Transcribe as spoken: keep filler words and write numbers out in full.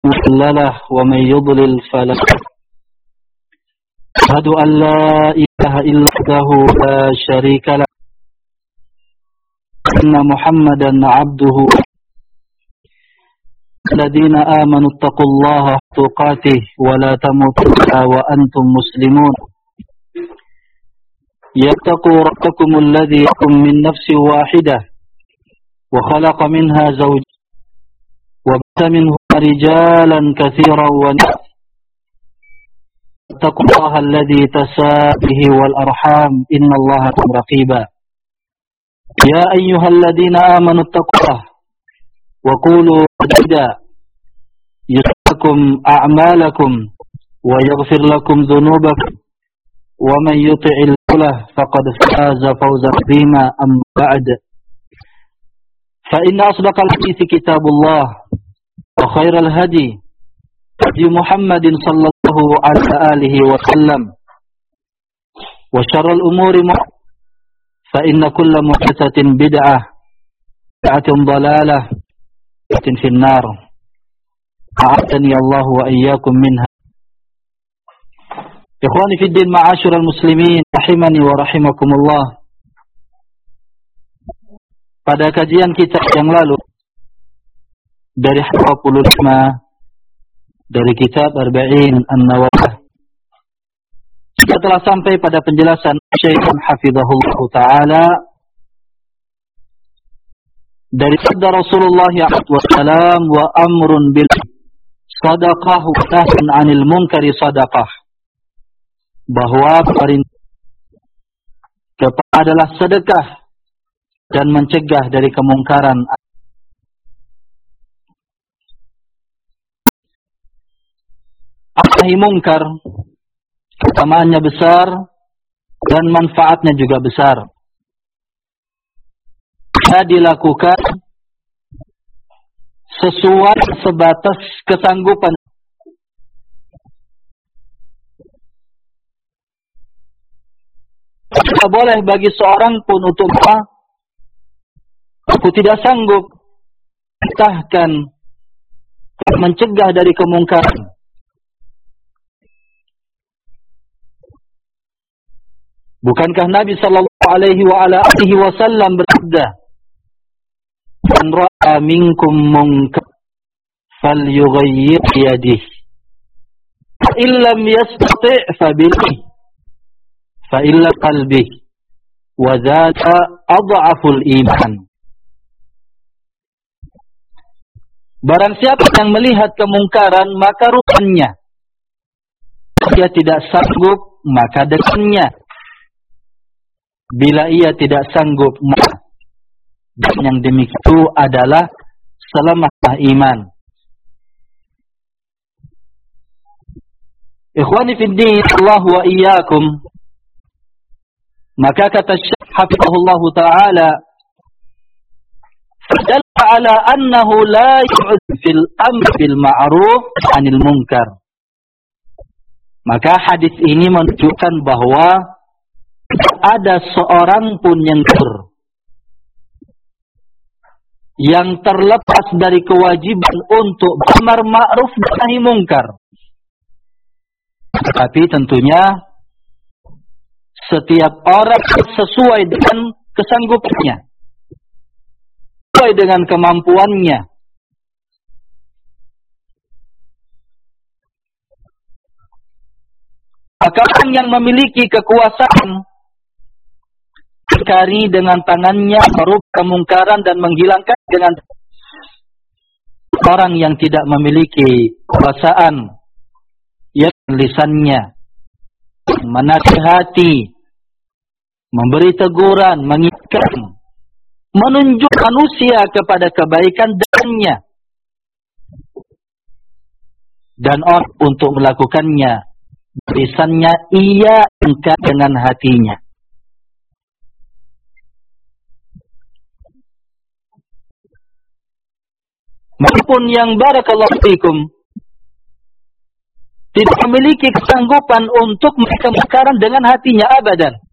مضل له ومن يضلل فلا أشهد أن لا إله إلا الله لا شريك له أن محمدا عبده الذين آمنوا اتقوا الله حق تقاته ولا تموتن وأنتم مسلمون يتقوا ربكم الذي خلقكم من نفس واحدة وخلق منها زوجها وبث منهما رجالا كثيرا ونساء اتقوا الله الذي تساءلون به والأرحام إن الله كان رقيبا يا أيها الذين آمنوا اتقوا الله وقولوا سديدا يصلح لكم أعمالكم ويغفر لكم ذنوبكم ومن يطع الله فقد فاز فوزا عظيما. أما بعد فإن أصدق الحديث كتاب الله وخير الهدي هدي محمد صلى الله عليه وآله وسلم وشر الأمور محدثاتها فإن كل محدثة بدعة بدعة ضلالة في النار أعاذني الله وإياكم منها. Ikhwani fi din, ma'asyiral muslimin rahimani wa rahimakumullah. Pada kajian kita yang lalu dari dua puluh lima dari kitab Arba'in An-Nawawiyah, kita telah sampai pada penjelasan Syekh hafizahullah taala dari sabda Rasulullah sallallahu alaihi wasallam, wa amrun bil sadaqah wa nahyun 'anil munkari sadaqah, bahwa perintah kepada adalah sedekah dan mencegah dari kemungkaran. Nahi mungkar keutamaannya besar dan manfaatnya juga besar. Bisa dilakukan sesuai sebatas kesanggupan. Tidak boleh bagi seorang pun untuk apa? Aku tidak sanggup, bahkan mencegah dari kemungkaran. Bukankah Nabi sallallahu alaihi wa ala alihi wasallam bersabda, "Man ra'a minkum munkar falyughayyir bi yadihi, fa in lam yastati' fa bihi, fa illa qalbihi, wa dzaka adhaful iman." Barang siapa yang melihat kemungkaran, maka rubahnya. Dia tidak sanggup, maka dengannya. Bila ia tidak sanggup, maka dan yang demikian adalah selemah iman. Ikhwani fi din, Allah wa iyyakum. Maka kata Syekh hafizahullah taala, fadalla ala annahu la yu'd fil amr bil ma'ruf 'anil munkar. Maka hadis ini menunjukkan bahwa tidak ada seorang pun yang ter yang terlepas dari kewajiban untuk beramar ma'ruf dan nahi mungkar. Tapi tentunya setiap orang sesuai dengan kesanggupannya, sesuai dengan kemampuannya. Maka orang yang memiliki kekuasaan mengingkari dengan tangannya, merubah kemungkaran dan menghilangkan dengan orang yang tidak memiliki kekuasaan, ya lisannya, menasihati, memberi teguran, mengingatkan, menunjuk manusia kepada kebaikan dengannya, dan orang untuk melakukannya lisannya ia ingkar dengan hatinya. Meskipun yang barakallahu fikum tidak memiliki kesanggupan untuk melakukan kemungkaran dengan hatinya abadan,